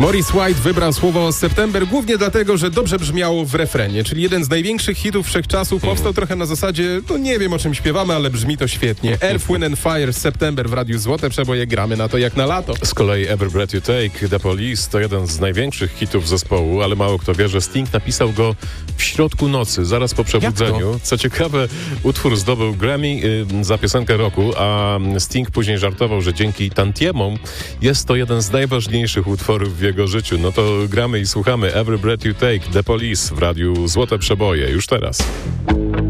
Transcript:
Maurice White wybrał słowo September głównie dlatego, że dobrze brzmiało w refrenie, czyli jeden z największych hitów wszechczasów. Powstał trochę na zasadzie, nie wiem o czym śpiewamy, ale brzmi to świetnie. Earth, Wind and Fire, September w Radiu Złote Przeboje, gramy na to jak na lato. Z kolei Every Breath You Take, The Police to jeden z największych hitów zespołu, ale mało kto wie, że Sting napisał go w środku nocy, zaraz po przebudzeniu. Co ciekawe, utwór zdobył Grammy za piosenkę roku, a Sting później żartował, że dzięki tantiemom jest to jeden z najważniejszych utworów w jego życiu. No to gramy i słuchamy Every Breath You Take, The Police w Radiu Złote Przeboje już teraz.